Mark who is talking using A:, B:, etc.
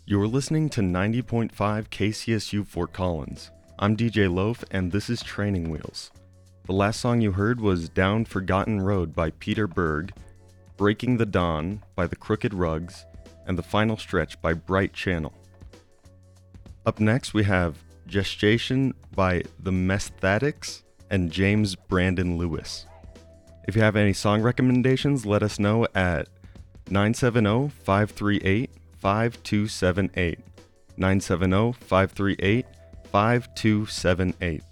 A: You're listening to 90.5 KCSU Fort Collins. I'm DJ Loaf, and this is Training Wheels. The last song you heard was Down Forgotten Road by Peter Berg, Breaking the Dawn by the Crooked Rugs, and The Final Stretch by Bright Channel. Up next, we have Gestation by The Mesthatics and James Brandon Lewis. If you have any song recommendations, let us know at 970-538-5278. 970-538-5278.